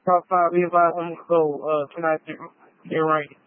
Top five. If I'm gonna go tonight, it rain.